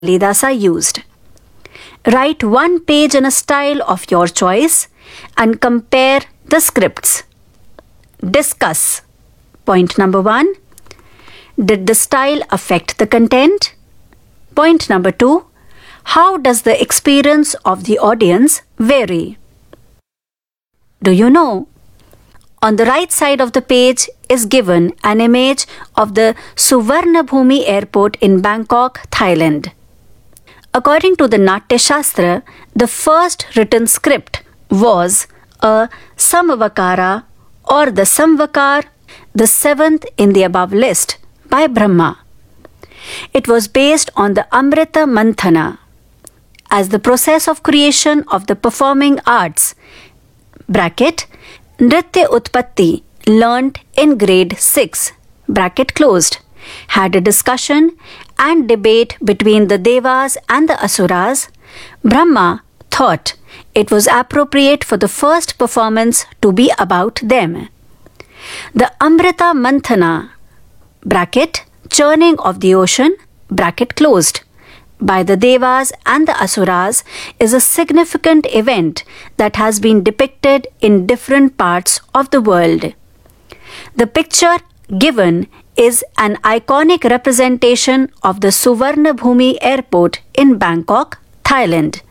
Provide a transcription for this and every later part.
Kalidasa used. Write one page in a style of your choice and compare the scripts. Discuss. Point number 1. Did the style affect the content? Point number 2. How does the experience of the audience vary? Do you know? On the right side of the page is given an image of the Suvarnabhumi airport in Bangkok, Thailand. According to the Natya Shastra, the first written script was a Samvakara or the Samvakar, the seventh in the above list, by Brahma. It was based on the Amrita Manthana as the process of creation of the performing arts bracket Nritya Utpatti learnt in grade 6 bracket closed had a discussion and debate between the Devas and the Asuras. Brahma thought it was appropriate for the first performance to be about them. The Amrita Manthana bracket churning of the ocean bracket closed by the Devas and the Asuras is a significant event that has been depicted in different parts of the world. The picture given is an iconic representation of the Suvarnabhumi airport in Bangkok, Thailand.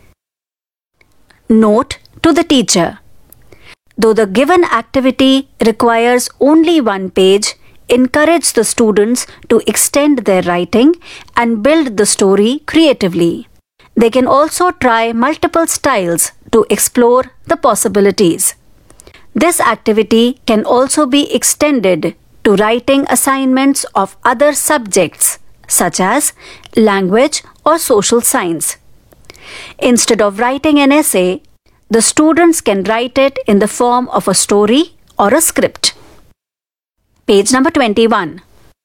Note to the teacher. Though the given activity requires only one page, encourage the students to extend their writing and build the story creatively. They can also try multiple styles to explore the possibilities. This activity can also be extended to writing assignments of other subjects such as language or social science. Instead of writing an essay, the students can write it in the form of a story or a script. Page number 21.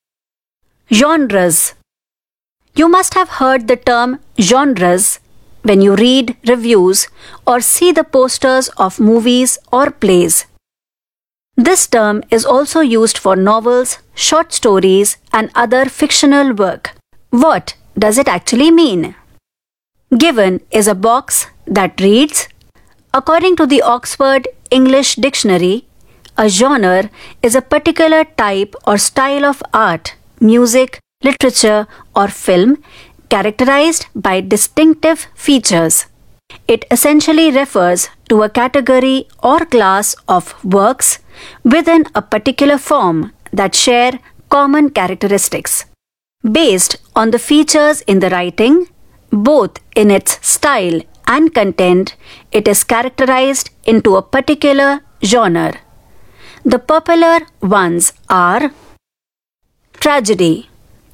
Genres. You must have heard the term genres when you read reviews or see the posters of movies or plays. This term is also used for novels, short stories, and other fictional work. What does it actually mean? Given is a box that reads, according to the Oxford English Dictionary, a genre is a particular type or style of art, music, literature, or film characterized by distinctive features. It essentially refers to a category or class of works within a particular form that share common characteristics. Based on the features in the writing, both in its style and content, it is characterized into a particular genre. The popular ones are tragedy.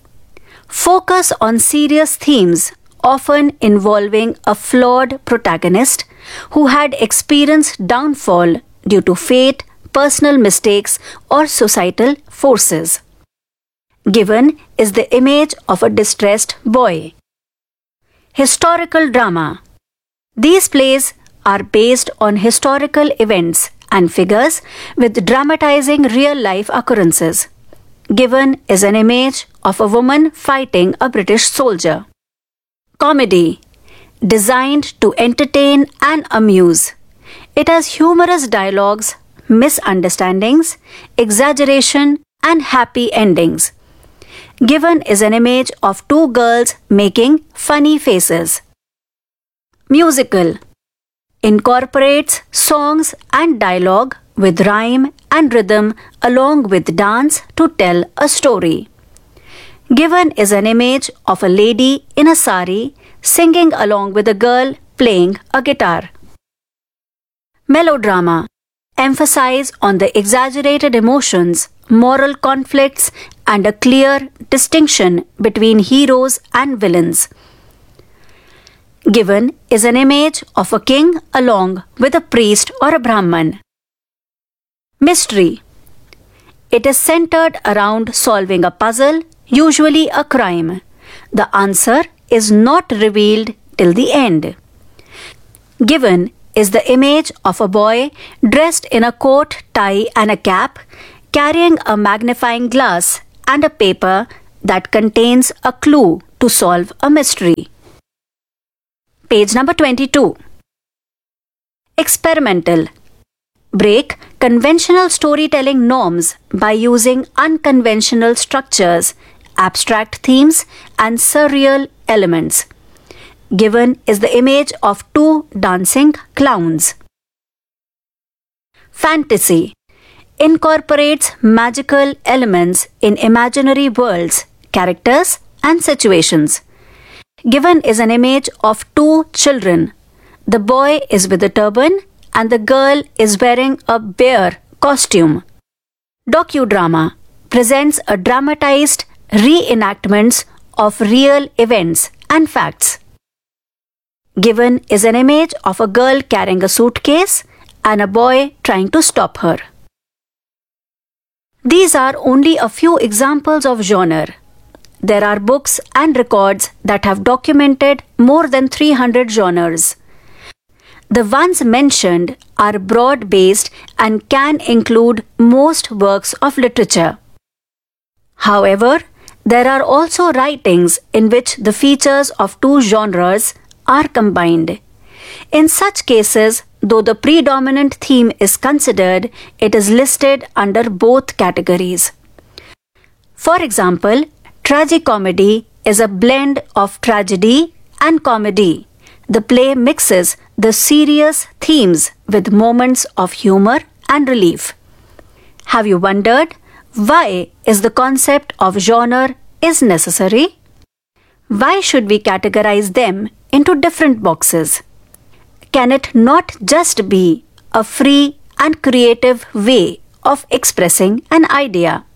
Focus on serious themes, often involving a flawed protagonist who had experienced downfall due to fate, personal mistakes, or societal forces. Given is the image of a distressed boy. Historical drama. These plays are based on historical events and figures with dramatizing real-life occurrences. Given is an image of a woman fighting a British soldier. Comedy. Designed to entertain and amuse. It has humorous dialogues, misunderstandings, exaggeration, and happy endings. Given is an image of two girls making funny faces. Musical. Incorporates songs and dialogue with rhyme and rhythm along with dance to tell a story. Given is an image of a lady in a sari singing along with a girl playing a guitar. Melodrama. Emphasize on the exaggerated emotions, moral conflicts, and a clear distinction between heroes and villains. Given is an image of a king along with a priest or a Brahman. Mystery. It is centered around solving a puzzle, usually a crime. The answer is not revealed till the end. Given is the image of a boy dressed in a coat, tie, and a cap, carrying a magnifying glass and a paper that contains a clue to solve a mystery. Page number 22. Experimental. Break conventional storytelling norms by using unconventional structures, abstract themes, and surreal elements. Given is the image of two dancing clowns. Fantasy incorporates magical elements in imaginary worlds, characters, and situations. Given is an image of two children. The boy is with a turban and the girl is wearing a bear costume. Docudrama presents a dramatized reenactments of real events and facts. Given is an image of a girl carrying a suitcase and a boy trying to stop her. These are only a few examples of genre. There are books and records that have documented more than 300 genres. The ones mentioned are broad-based and can include most works of literature. However, there are also writings in which the features of two genres are combined. In such cases, though the predominant theme is considered, it is listed under both categories. For example, tragicomedy is a blend of tragedy and comedy. The play mixes the serious themes with moments of humor and relief. Have you wondered why is the concept of genre is necessary? Why should we categorize them into different boxes? Can it not just be a free and creative way of expressing an idea?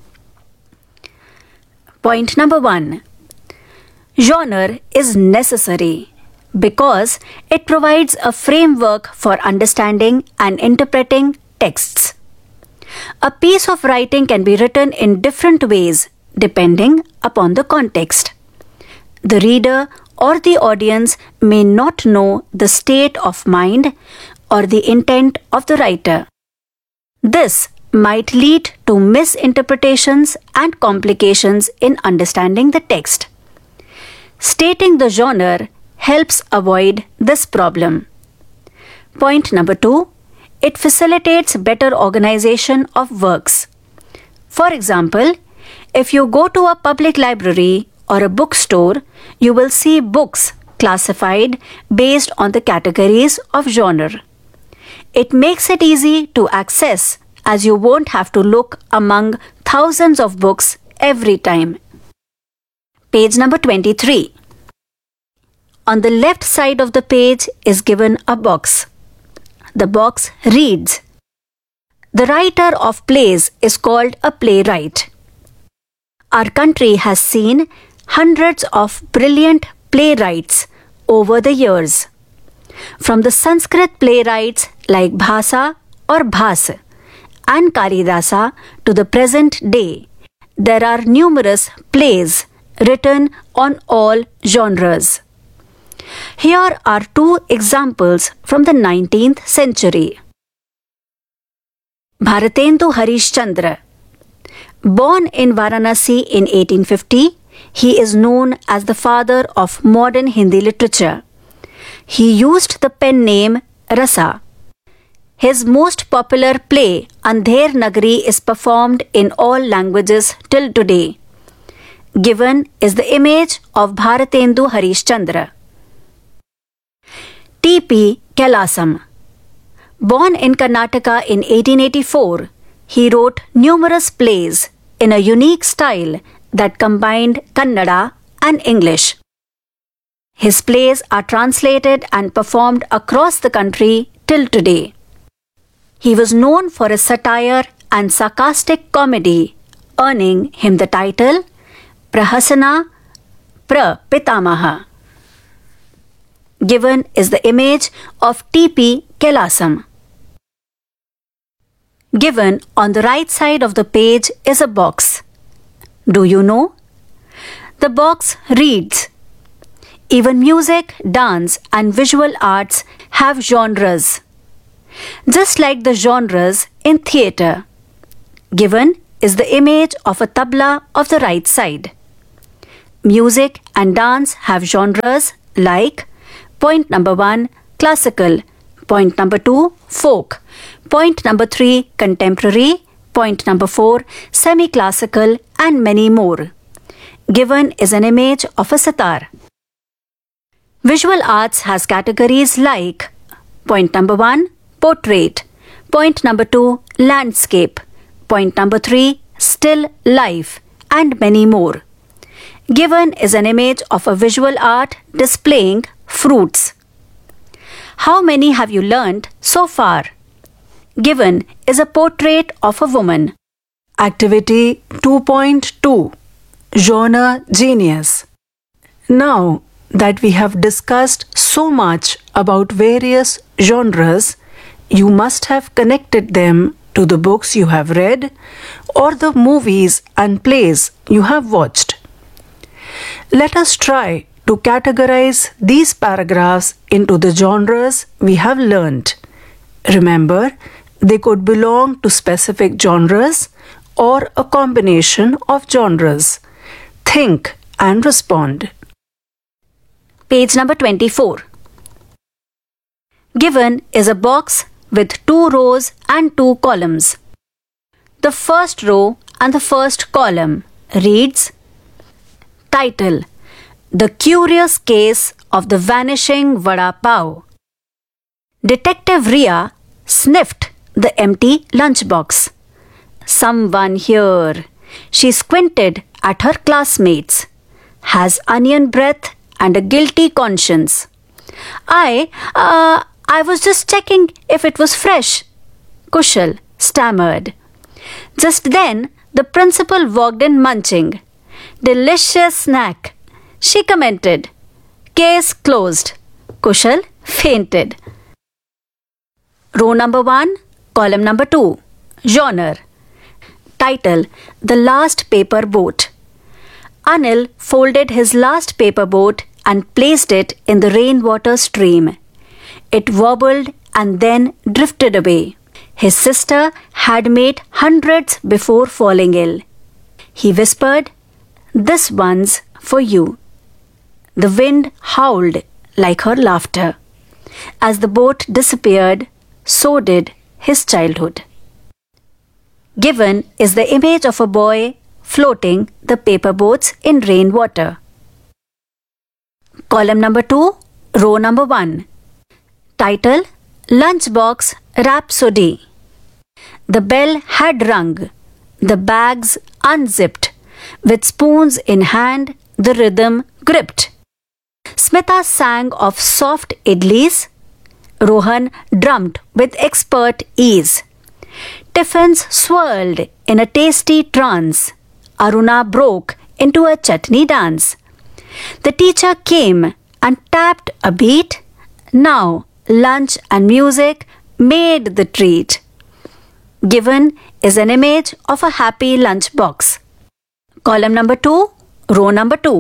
Point number 1. Genre is necessary because it provides a framework for understanding and interpreting texts. A piece of writing can be written in different ways depending upon the context. The reader or the audience may not know the state of mind or the intent of the writer. This might lead to misinterpretations and complications in understanding the text. Stating the genre helps avoid this problem. Point number 2. It facilitates better organization of works. For example, if you go to a public library or a bookstore, you will see books classified based on the categories of genre. It makes it easy to access as you won't have to look among thousands of books every time. Page number 23. On the left side of the page is given a box. The box reads, "The writer of plays is called a playwright." Our country has seen hundreds of brilliant playwrights over the years. From the Sanskrit playwrights like Bhasa or Bhas and Kalidasa to the present day, there are numerous plays written on all genres. Here are two examples from the 19th century. Bharatendu Harishchandra. Born in Varanasi in 1850, he is known as the father of modern Hindi literature. He used the pen name Rasa. His most popular play, Andher Nagari, is performed in all languages till today. Given is the image of Bharatendu Harishchandra. T.P. Kailasam. Born in Karnataka in 1884, he wrote numerous plays in a unique style that combined Kannada and English. His plays are translated and performed across the country till today. He was known for his satire and sarcastic comedy, earning him the title Prahasana Prapitamaha. Given is the image of T.P. Kailasam. Given on the right side of the page is a box. Do you know? The box reads, "Even music, dance, and visual arts have genres, just like the genres in theatre." Given is the image of a tabla of the right side. Music and dance have genres like point number 1, classical, point number 2, folk, point number 3, contemporary, point number 4, semi-classical, and many more. Given is an image of a sitar. Visual arts has categories like point number 1, portrait, point number 2, landscape, point number 3, still life, and many more. Given is an image of a visual art displaying fruits. How many have you learnt so far? Given is a portrait of a woman. Activity 2.2 Genre Genius. Now that we have discussed so much about various genres, you must have connected them to the books you have read or the movies and plays you have watched. Let us try to categorize these paragraphs into the genres we have learnt. Remember, they could belong to specific genres or a combination of genres. Think and respond. Page number 24. Given is a box with 2 rows and 2 columns. The first row and the first column reads Title: The Curious Case of the Vanishing Vada Pav. Detective Ria sniffed the empty lunchbox. Someone here. She squinted at her classmates. Has onion breath and a guilty conscience. I was just checking if it was fresh, Kushal stammered. Just then, the principal walked in munching. Delicious snack, she commented. Case closed. Kushal fainted. Row number 1, column number 2. Genre. Title: The Last Paper Boat. Anil folded his last paper boat and placed it in the rainwater stream. It wobbled and then drifted away. His sister had made hundreds before falling ill. He whispered, "This one's for you." The wind howled like her laughter. As the boat disappeared, so did his childhood. Given is the image of a boy floating the paper boats in rainwater. Column number 2, row number 1. Title: Lunchbox Rhapsody. The bell had rung, the bags unzipped, with spoons in hand, the rhythm gripped. Smita sang of soft idlis. Rohan drummed with expert ease. Tiffins swirled in a tasty trance. Aruna broke into a chutney dance. The teacher came and tapped a beat. Now lunch and music made the treat. Given is an image of a happy lunch box. Column number 2, row number 2.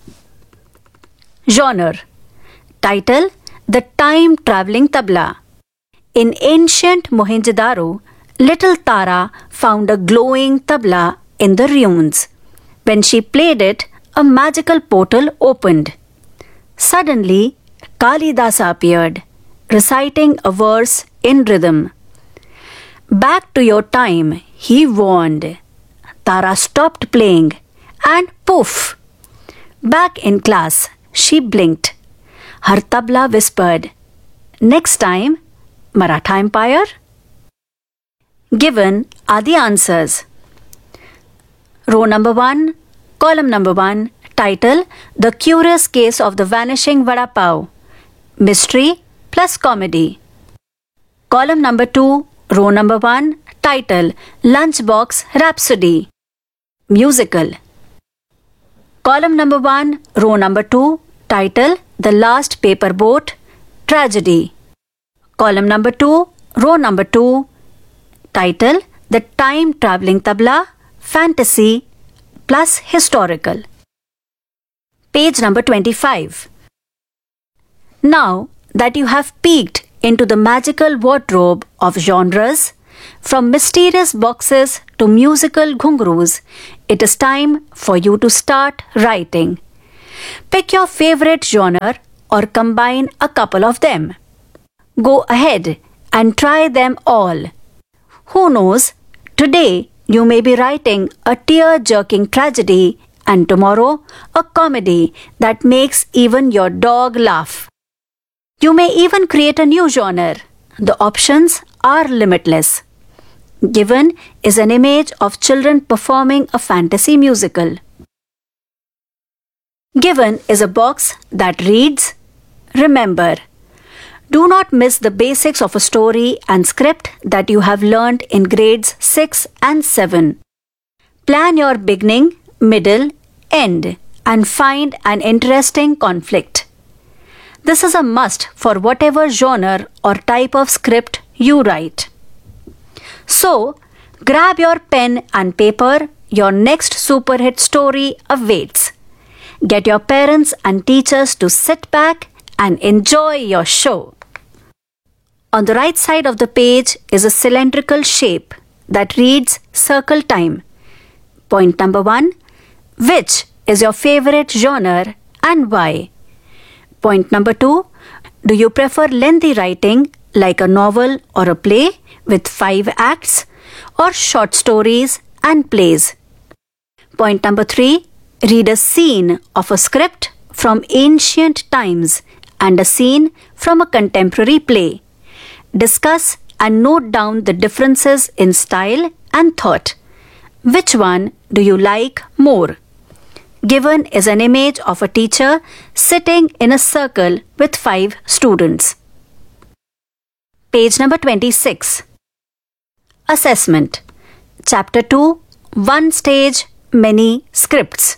Genre. Title: The Time Traveling Tabla. In ancient Mohenjo-daro, little Tara found a glowing tabla in the ruins. When she played it, a magical portal opened. Suddenly, Kalidasa appeared, reciting a verse in rhythm. Back to your time, he warned. Tara stopped playing, and poof! Back in class, she blinked. Her tabla whispered, "Next time, Maratha Empire?" Given are the answers. Row number 1, column number 1, title: The Curious Case of the Vanishing Vada Pav. Mystery plus comedy. Column number 2, row number 1, title: Lunchbox Rhapsody. Musical. Column number 1, row number 2, title: The Last Paper Boat. Tragedy. Column number 2, row number 2, title: The Time Traveling Tabla. Fantasy plus historical. Page number 25. Now that you have peeked into the magical wardrobe of genres, from mysterious boxes to musical ghungroos, it is time for you to start writing. Pick your favorite genre or combine a couple of them. Go ahead and try them all. Who knows, today you may be writing a tear-jerking tragedy and tomorrow a comedy that makes even your dog laugh. You may even create a new genre. The options are limitless. Given is an image of children performing a fantasy musical. Given is a box that reads, Remember, do not miss the basics of a story and script that you have learned in grades 6 and 7. Plan your beginning, middle, end and find an interesting conflict. This is a must for whatever genre or type of script you write. So, grab your pen and paper, your next superhit story awaits. Get your parents and teachers to sit back and enjoy your show. On the right side of the page is a cylindrical shape that reads Circle Time. Point number 1. Which is your favorite genre and why? Point number 2. Do you prefer lengthy writing like a novel or a play with 5 acts or short stories and plays? Point number 3. Read a scene of a script from ancient times and a scene from a contemporary play. Discuss and note down the differences in style and thought. Which one do you like more? Given is an image of a teacher sitting in a circle with 5 students. Page number 26. Assessment. Chapter 2. One stage, many scripts.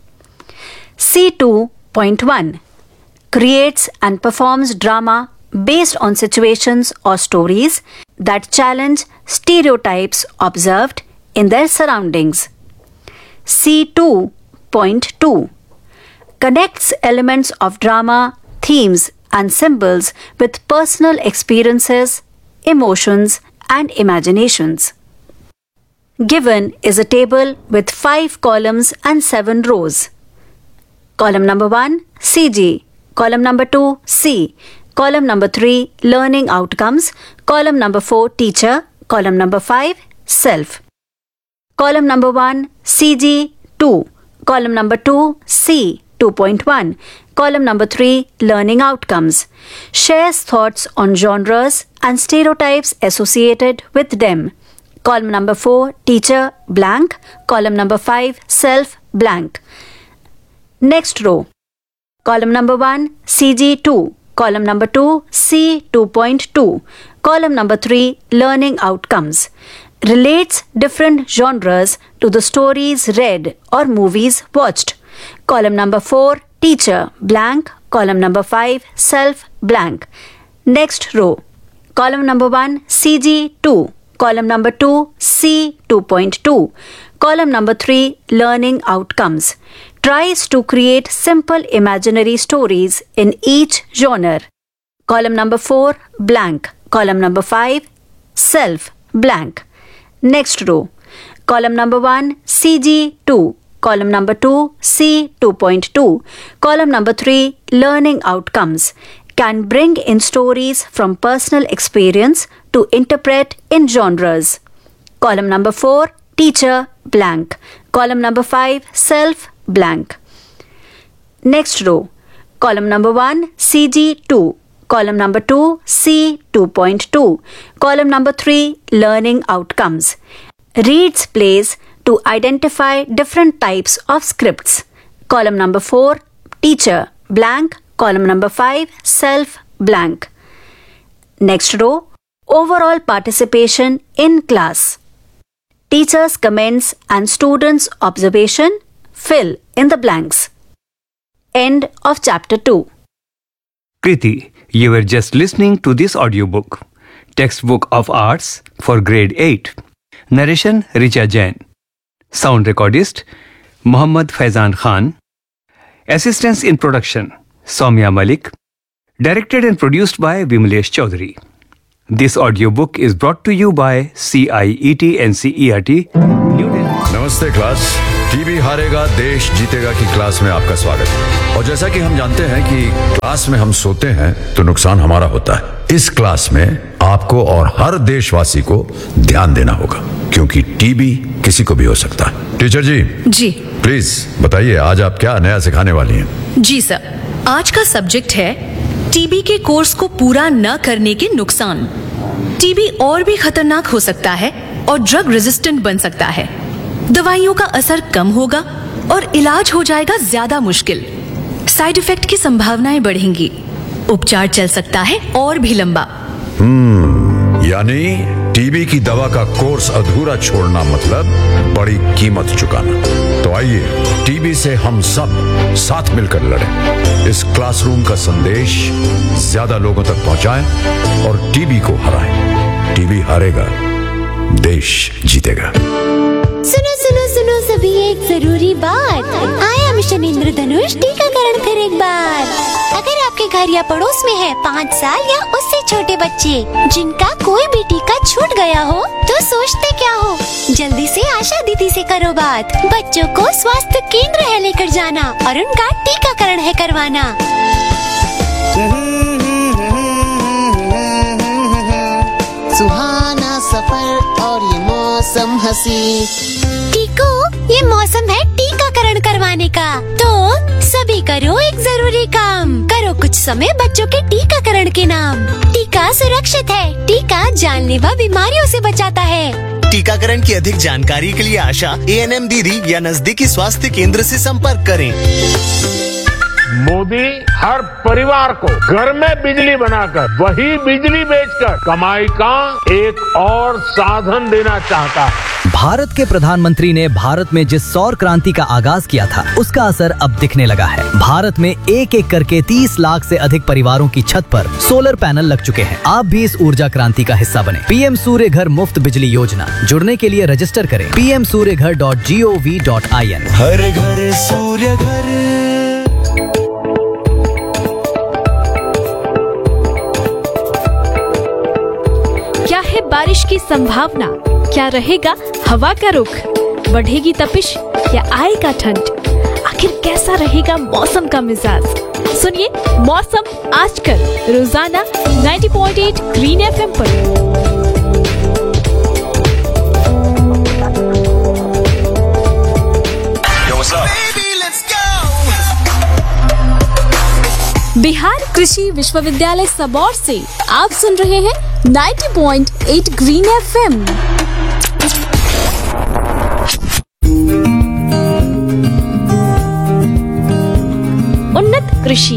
C2.1 creates and performs drama based on situations or stories that challenge stereotypes observed in their surroundings. C2.2 connects elements of drama, themes, and symbols with personal experiences, emotions, and imaginations. Given is a table with 5 columns and 7 rows. Column number 1, CG. Column number 2, C. Column number 3, Learning Outcomes. Column number 4, Teacher. Column number 5, Self. Column number 1, CG 2. Column number 2, C 2.1. Column number 3, Learning Outcomes. Shares thoughts on genres and stereotypes associated with them. Column number 4, Teacher blank. Column number 5, Self blank. Next row. Column number 1, CG2. Column number 2, C2.2. Column number 3, Learning Outcomes. Relates different genres to the stories read or movies watched. Column number 4, Teacher blank. Column number 5, Self blank. Next row. Column number 1, CG2. Column number 2, C2.2. Column number 3, Learning Outcomes. Tries to create simple imaginary stories in each genre. Column number 4, blank. Column number 5, Self blank. Next row. Column number 1, CG2. Column number 2, C2.2. Column number 3, Learning Outcomes. Can bring in stories from personal experience to interpret in genres. Column number 4, Teacher blank. Column number 5, Self blank. Next row. Column number 1, CG2. Column number 2, C2.2. Column number 3, Learning Outcomes. Reads plays to identify different types of scripts. Column number 4, Teacher blank. Column number 5, Self blank. Next row. Overall participation in class. Teacher's comments and students' observation fill in the blanks. End of chapter 2. Kriti, you were just listening to this audiobook, Textbook of Arts for Grade 8. Narration Richa Jain. Sound recordist Muhammad Faizan Khan. Assistance in production Soumya Malik. Directed and produced by Vimlesh Chaudhary. This audiobook is brought to you by CIET NCERT, New Delhi. नमस्ते class. TB हारेगा देश जीतेगा की class में आपका स्वागत है। और जैसा कि हम जानते हैं कि क्लास में हम सोते हैं तो नुकसान हमारा होता है। इस क्लास में आपको और हर देशवासी को ध्यान देना होगा, क्योंकि टीबी किसी को भी हो सकता है। टीचर जी प्लीज बताइए, आज आप क्या नया सिखाने वाली हैं? जी सर, आज का सब्जेक्ट है टीबी के कोर्स को पूरा न करने के नुकसान। टीबी और भी खतरनाक हो सकता है और ड्रग रेजिस्टेंट बन सकता है। दवाइयों का असर कम होगा और इलाज हो जाएगा ज्यादा मुश्किल। साइड इफेक्ट की संभावनाएं बढ़ेंगी। उपचार चल सकता है और भी लंबा। यानी टीबी की दवा का कोर्स अधूरा छोड़ना मतलब बड़ी कीमत चुकाना। तो आइए टीबी से हम सब साथ मिलकर लड़ें। इस क्लासरूम का संदेश ज्यादा लोगों तक पहुंचाएं और टीबी को हराएं। टीबी हारेगा, देश जीतेगा। सुनो सुनो सुनो सभी, एक जरूरी बात। आया मिशन इंद्रधनुष टीकाकरण फिर एक बार। अगर आपके घर या पड़ोस में है 5 साल या उससे छोटे बच्चे जिनका कोई भी टीका छूट गया हो, तो सोचते क्या हो, जल्दी से आशा दीदी से करो बात। बच्चों को स्वास्थ्य केंद्र है लेकर जाना और उनका टीकाकरण है करवाना। सुहाना सफर और ये मौसम हंसी। टीको, ये मौसम है टीकाकरण करवाने का, तो सभी करो एक जरूरी काम। करो कुछ समय बच्चों के टीकाकरण के नाम। टीका सुरक्षित है, टीका जानलेवा बीमारियों से बचाता है। टीकाकरण की अधिक जानकारी के लिए आशा, ANM दीदी या नजदीकी स्वास्थ्य केंद्र से संपर्क करें। मोदी हर परिवार को घर में बिजली बनाकर वही बिजली बेचकर कमाई का एक और साधन देना चाहता है। भारत के प्रधानमंत्री ने भारत में जिस सौर क्रांति का आगाज किया था, उसका असर अब दिखने लगा है। भारत में एक एक करके 30 लाख से अधिक परिवारों की छत पर सोलर पैनल लग चुके हैं। आप भी इस ऊर्जा क्रांति का हिस्सा बने। पीएम सूर्य घर मुफ्त बिजली योजना, जुड़ने के लिए रजिस्टर करें pmsuryaghar.gov.in। हर घर सूर्य घर। क्या है बारिश की संभावना? क्या रहेगा हवा का रुख? बढ़ेगी तपिश या आएगा ठंड? आखिर कैसा रहेगा मौसम का मिजाज? सुनिए मौसम आजकल रोजाना 90.8 ग्रीन FM पर। बिहार कृषि विश्वविद्यालय सबौर से आप सुन रहे हैं 90.8 ग्रीन FM। उन्नत कृषि।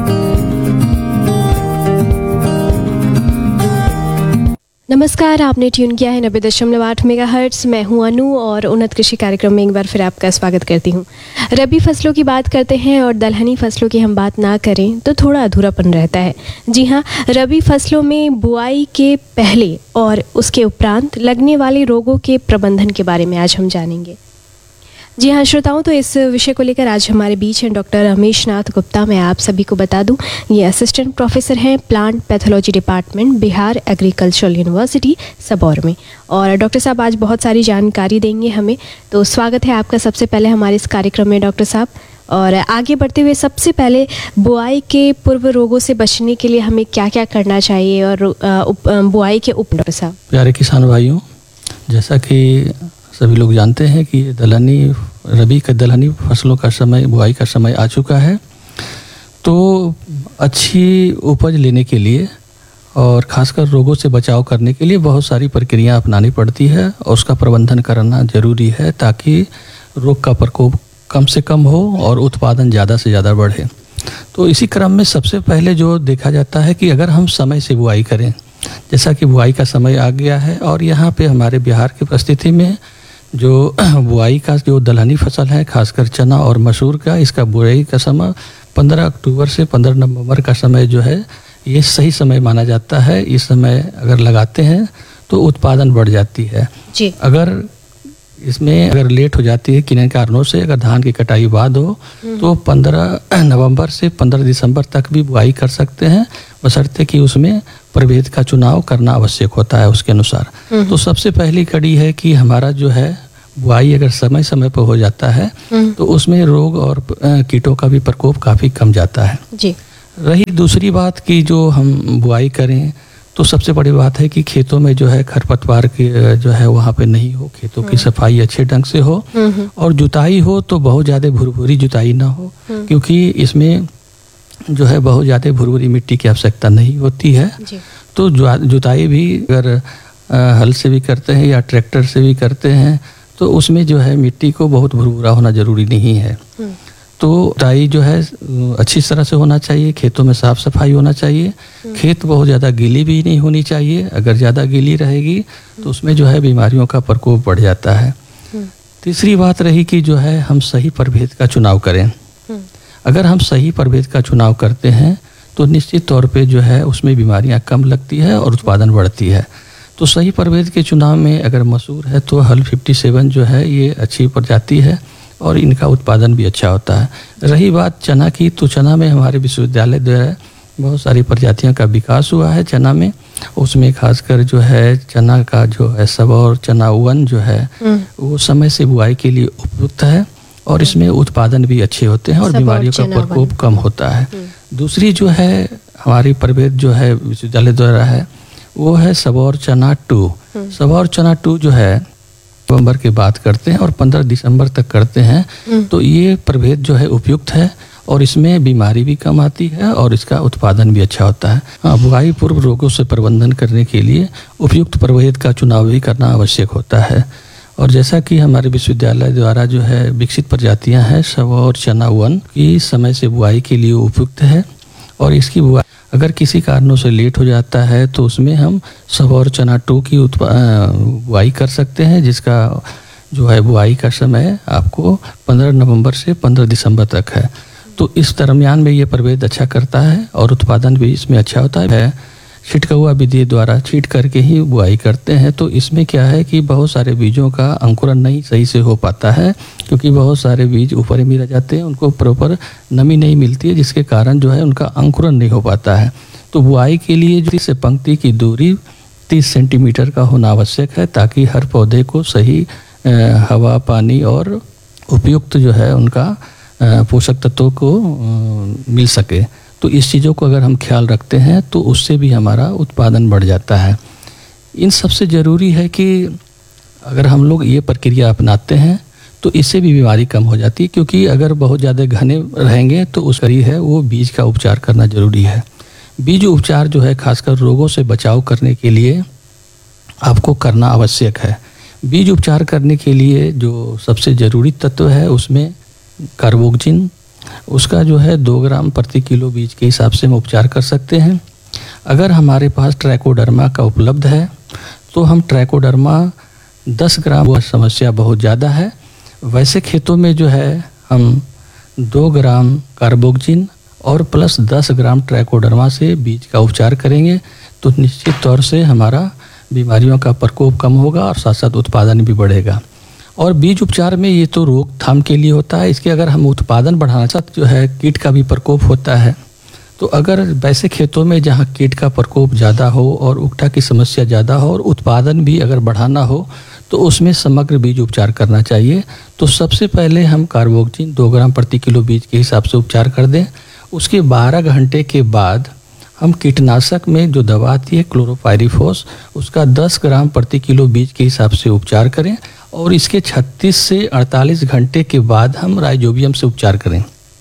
नमस्कार, आपने ट्यून किया है 90.8 मेगाहर्ट्ज। मैं हूं अनु और उन्नत कृषि कार्यक्रम में एक बार फिर आपका स्वागत करती हूं। रबी फसलों की बात करते हैं और दलहनी फसलों की हम बात ना करें तो थोड़ा अधूरापन रहता है। जी हां, रबी फसलों में बुआई के पहले और उसके उपरांत लगने वाले रोगों के प्रबंधन के बारे में आज हम जानेंगे। जी हाँ श्रोताओं, तो इस विषय को लेकर आज हमारे बीच हैं डॉक्टर रमेश नाथ गुप्ता। मैं आप सभी को बता दूं, ये असिस्टेंट प्रोफेसर हैं plant pathology department, Bihar agricultural university Sabour में। और डॉक्टर साहब आज बहुत सारी जानकारी देंगे हमें, तो स्वागत है आपका सबसे पहले हमारे इस कार्यक्रम में डॉक्टर साहब। और आगे बढ़ते हुए सबसे पहले बुआई के पूर्व रोगों से बचने के लिए हमें क्या क्या करना चाहिए और बुआई के उप। डॉक्टर साहब, प्यारे किसान भाइयों, जैसा कि सभी लोग जानते हैं कि रबी के दलहनी फसलों का समय, बुआई का समय आ चुका है। तो अच्छी उपज लेने के लिए और ख़ासकर रोगों से बचाव करने के लिए बहुत सारी प्रक्रियाएं अपनानी पड़ती है और उसका प्रबंधन करना ज़रूरी है ताकि रोग का प्रकोप कम से कम हो और उत्पादन ज़्यादा से ज़्यादा बढ़े। तो इसी क्रम में सबसे पहले जो देखा जाता है कि अगर हम समय से बुआई करें, जैसा कि बुआई का समय आ गया है और यहाँ पे हमारे बिहार की परिस्थिति में जो बुआई का जो दलहनी फसल है, खासकर चना और मसूर का, इसका बुआई का समय 15 अक्टूबर से 15 नवंबर का समय जो है ये सही समय माना जाता है। इस समय अगर लगाते हैं तो उत्पादन बढ़ जाती है जी। अगर लेट हो जाती है किन्हीं कारणों से, अगर धान की कटाई बाद हो तो 15 नवंबर से 15 दिसंबर तक भी बुआई कर सकते हैं, बशर्ते कि उसमें प्रभेद का चुनाव करना आवश्यक होता है उसके अनुसार। तो सबसे पहली कड़ी है कि हमारा जो है बुआई अगर समय समय पर हो जाता है तो उसमें रोग और कीटों का भी प्रकोप काफ़ी कम जाता है जी। रही दूसरी बात कि जो हम बुआई करें तो सबसे बड़ी बात है कि खेतों में जो है खरपतवार की जो है वहाँ पे नहीं हो, खेतों की सफाई अच्छे ढंग से हो और जुताई हो तो बहुत ज़्यादा भुरभुरी जुताई ना हो, क्योंकि इसमें जो है बहुत ज़्यादा भुरभुरी मिट्टी की आवश्यकता नहीं होती है। तो जुताई भी अगर हल से भी करते हैं या ट्रैक्टर से भी करते हैं तो उसमें जो है मिट्टी को बहुत भुरभुरा होना जरूरी नहीं है। तो जुताई जो है अच्छी तरह से होना चाहिए, खेतों में साफ सफाई होना चाहिए, खेत बहुत ज़्यादा गीली भी नहीं होनी चाहिए, अगर ज़्यादा गीली रहेगी तो उसमें जो है बीमारियों का प्रकोप बढ़ जाता है। तीसरी बात रही कि जो है हम सही प्रभेद का चुनाव करें। अगर हम सही प्रभेद का चुनाव करते हैं तो निश्चित तौर पे जो है उसमें बीमारियां कम लगती है और उत्पादन बढ़ती है। तो सही प्रभेद के चुनाव में अगर मसूर है तो हल 57 जो है ये अच्छी प्रजाति है और इनका उत्पादन भी अच्छा होता है। रही बात चना की, तो चना में हमारे विश्वविद्यालय द्वारा बहुत सारी प्रजातियों का विकास हुआ है चना में। उसमें खासकर जो है चना का जो है सबौर चना 1 जो है वो समय से बुआई के लिए उपयुक्त है और इसमें उत्पादन भी अच्छे होते हैं और बीमारियों का प्रकोप कम होता है। दूसरी जो है हमारी प्रभेद जो है विश्वविद्यालय द्वारा है वो है सबौर चना 2। सबौर चना 2 जो है नवंबर के बाद करते हैं और 15 दिसंबर तक करते हैं। तो ये प्रभेद जो है उपयुक्त है और इसमें बीमारी भी कम आती है और इसका उत्पादन भी अच्छा होता है। हाँ, बुआई पूर्व रोगों से प्रबंधन करने के लिए उपयुक्त प्रभेद का चुनाव भी करना आवश्यक होता है। और जैसा कि हमारे विश्वविद्यालय द्वारा जो है विकसित प्रजातियां हैं सबौर चना 1 की समय से बुआई के लिए उपयुक्त है और इसकी बुआई अगर किसी कारणों से लेट हो जाता है तो उसमें हम सबौर चना 2 की बुआई कर सकते हैं, जिसका जो है बुआई का समय आपको 15 नवंबर से 15 दिसंबर तक है। तो इस दरमियान में ये प्रभेद अच्छा करता है और उत्पादन भी इसमें अच्छा होता है। छिटकहुआ विधि द्वारा छींट करके ही बुआई करते हैं तो इसमें क्या है कि बहुत सारे बीजों का अंकुरन नहीं सही से हो पाता है, क्योंकि बहुत सारे बीज ऊपर ही रह जाते हैं, उनको प्रॉपर नमी नहीं मिलती है, जिसके कारण जो है उनका अंकुरन नहीं हो पाता है। तो बुआई के लिए जो से पंक्ति की दूरी 30 सेंटीमीटर का होना आवश्यक है, ताकि हर पौधे को सही हवा पानी और उपयुक्त जो है उनका पोषक तत्वों को मिल सके। तो इस चीज़ों को अगर हम ख्याल रखते हैं तो उससे भी हमारा उत्पादन बढ़ जाता है। इन सबसे ज़रूरी है कि अगर हम लोग ये प्रक्रिया अपनाते हैं तो इससे भी बीमारी कम हो जाती है, क्योंकि अगर बहुत ज़्यादा घने रहेंगे तो उस करी है वो बीज का उपचार करना ज़रूरी है। बीज उपचार जो है खासकर रोगों से बचाव करने के लिए आपको करना आवश्यक है। बीज उपचार करने के लिए जो सबसे ज़रूरी तत्व है उसमें कार्बोक्जिन, उसका जो है 2 ग्राम प्रति किलो बीज के हिसाब से हम उपचार कर सकते हैं। अगर हमारे पास ट्राइकोडर्मा का उपलब्ध है तो हम ट्राइकोडर्मा 10 ग्राम, वो समस्या बहुत ज़्यादा है। वैसे खेतों में जो है हम 2 ग्राम कार्बोक्जिन और प्लस 10 ग्राम ट्राइकोडर्मा से बीज का उपचार करेंगे तो निश्चित तौर से हमारा बीमारियों का प्रकोप कम होगा और साथ साथ उत्पादन भी बढ़ेगा। और बीज उपचार में ये तो रोकथाम के लिए होता है, इसके अगर हम उत्पादन बढ़ाना चाहते जो है कीट का भी प्रकोप होता है। तो अगर वैसे खेतों में जहाँ कीट का प्रकोप ज़्यादा हो और उकठा की समस्या ज़्यादा हो और उत्पादन भी अगर बढ़ाना हो तो उसमें समग्र बीज उपचार करना चाहिए। तो सबसे पहले हम कार्बोक्जिन 2 ग्राम प्रति किलो बीज के हिसाब से उपचार कर दें। उसके 12 घंटे के बाद हम कीटनाशक में जो दवा आती है क्लोरोपाइरीफॉस, उसका 10 ग्राम प्रति किलो बीज के हिसाब से उपचार करें और इसके 36 से 48 घंटे के बाद हम राइजोबियम से उपचार करें।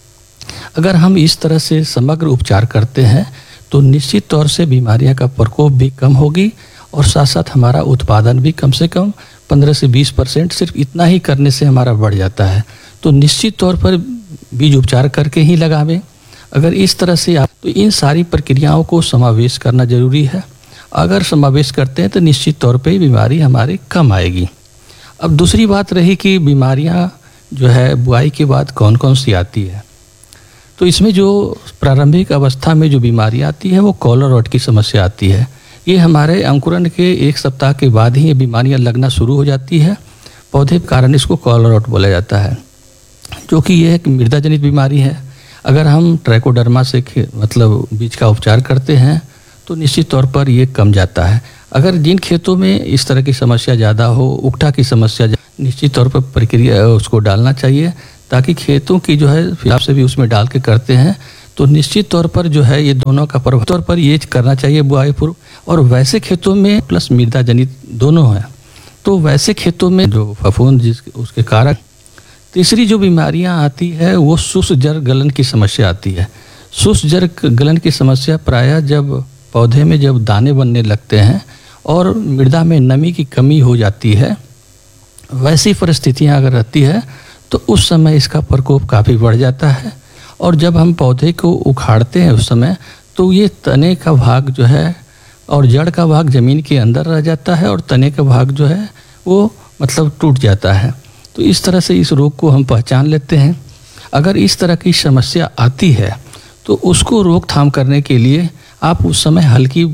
अगर हम इस तरह से समग्र उपचार करते हैं तो निश्चित तौर से बीमारियां का प्रकोप भी कम होगी और साथ साथ हमारा उत्पादन भी कम से कम 15 से 20% सिर्फ इतना ही करने से हमारा बढ़ जाता है। तो निश्चित तौर पर बीज उपचार करके ही लगावें। अगर इस तरह से आप तो इन सारी प्रक्रियाओं को समावेश करना जरूरी है। अगर समावेश करते हैं तो निश्चित तौर पे बीमारी हमारी कम आएगी। अब दूसरी बात रही कि बीमारियां जो है बुआई के बाद कौन कौन सी आती है। तो इसमें जो प्रारंभिक अवस्था में जो बीमारियां आती है वो कॉलर रॉट की समस्या आती है। ये हमारे अंकुरण के 1 सप्ताह के बाद ही ये बीमारियां लगना शुरू हो जाती है। पौधे के कारण इसको कॉलर रॉट बोला जाता है, जो कि यह एक मृदा जनित बीमारी है। अगर हम ट्राइकोडर्मा से मतलब बीज का उपचार करते हैं तो निश्चित तौर पर ये कम जाता है। अगर जिन खेतों में इस तरह की समस्या ज़्यादा हो, उकठा की समस्या, निश्चित तौर पर प्रक्रिया उसको डालना चाहिए, ताकि खेतों की जो है हिसाब से भी उसमें डाल के करते हैं तो निश्चित तौर पर जो है ये दोनों का प्रभाव तौर पर ये करना चाहिए बुआई पूर्व। और वैसे खेतों में प्लस मृदा जनित दोनों है, तो वैसे खेतों में जो फफूंद उसके कारक। तीसरी जो बीमारियां आती है वो शुष्क जड़ गलन की समस्या आती है। शुष्क जड़ गलन की समस्या प्रायः जब पौधे में जब दाने बनने लगते हैं और मृदा में नमी की कमी हो जाती है, वैसी परिस्थितियां अगर रहती है तो उस समय इसका प्रकोप काफ़ी बढ़ जाता है। और जब हम पौधे को उखाड़ते हैं उस समय तो ये तने का भाग जो है और जड़ का भाग ज़मीन के अंदर रह जाता है और तने का भाग जो है वो मतलब टूट जाता है। तो इस तरह से इस रोग को हम पहचान लेते हैं। अगर इस तरह की समस्या आती है तो उसको रोकथाम करने के लिए आप उस समय हल्की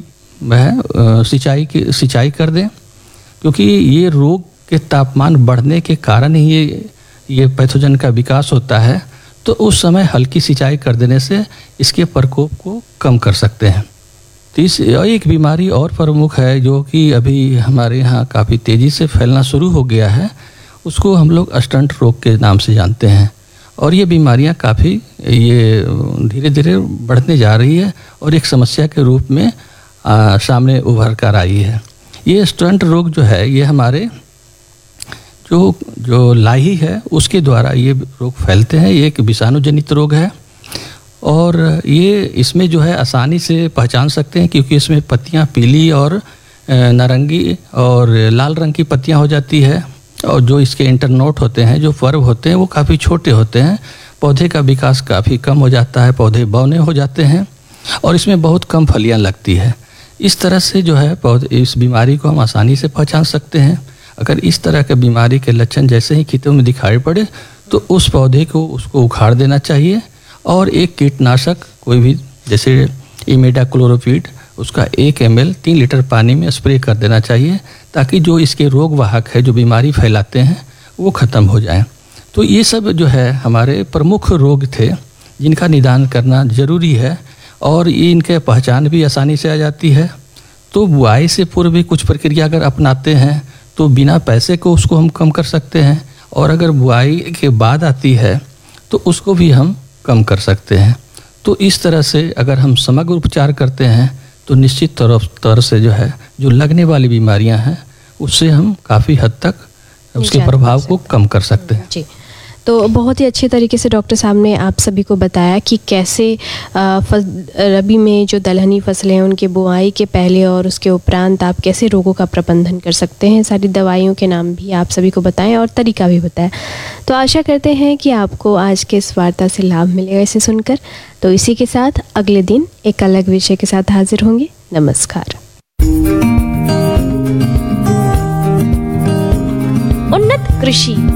सिंचाई कर दें, क्योंकि ये रोग के तापमान बढ़ने के कारण ही ये पैथोजन का विकास होता है। तो उस समय हल्की सिंचाई कर देने से इसके प्रकोप को कम कर सकते हैं। एक बीमारी और प्रमुख है जो कि अभी हमारे यहाँ काफ़ी तेज़ी से फैलना शुरू हो गया है, उसको हम लोग स्टंट रोग के नाम से जानते हैं। और ये बीमारियाँ काफ़ी ये धीरे धीरे बढ़ने जा रही है और एक समस्या के रूप में सामने उभर कर आई है। ये स्टंट रोग जो है ये हमारे जो लाही है उसके द्वारा ये रोग फैलते हैं। ये एक विषाणु जनित रोग है और ये इसमें जो है आसानी से पहचान सकते हैं, क्योंकि इसमें पत्तियां पीली और नारंगी और लाल रंग की पत्तियां हो जाती है। और जो इसके इंटरनोट होते हैं, जो पर्व होते हैं, वो काफ़ी छोटे होते हैं। पौधे का विकास काफ़ी कम हो जाता है, पौधे बौने हो जाते हैं और इसमें बहुत कम फलियां लगती है। इस तरह से जो है इस बीमारी को हम आसानी से पहचान सकते हैं। अगर इस तरह के बीमारी के लक्षण जैसे ही खेतों में दिखाई पड़े तो उस पौधे को उसको उखाड़ देना चाहिए और एक कीटनाशक कोई भी जैसे इमिडाक्लोरोपीड उसका 1 ml 3 लीटर पानी में स्प्रे कर देना चाहिए, ताकि जो इसके रोग वाहक है जो बीमारी फैलाते हैं वो ख़त्म हो जाए। तो ये सब जो है हमारे प्रमुख रोग थे जिनका निदान करना ज़रूरी है और ये इनके पहचान भी आसानी से आ जाती है। तो बुआई से पूर्व भी कुछ प्रक्रिया अगर अपनाते हैं तो बिना पैसे को उसको हम कम कर सकते हैं, और अगर बुआई के बाद आती है तो उसको भी हम कम कर सकते हैं। तो इस तरह से अगर हम समग्र उपचार करते हैं तो निश्चित तौर से जो है जो लगने वाली बीमारियां हैं उससे हम काफ़ी हद तक उसके प्रभाव को कम कर सकते हैं। जी, तो बहुत ही अच्छे तरीके से डॉक्टर साहब ने आप सभी को बताया कि कैसे रबी में जो दलहनी फसलें हैं उनके बुआई के पहले और उसके उपरांत आप कैसे रोगों का प्रबंधन कर सकते हैं। सारी दवाइयों के नाम भी आप सभी को बताएं और तरीका भी बताया। तो आशा करते हैं कि आपको आज के इस वार्ता से लाभ मिलेगा इसे सुनकर। तो इसी के साथ अगले दिन एक अलग विषय के साथ हाजिर होंगे। नमस्कार। उन्नत कृषि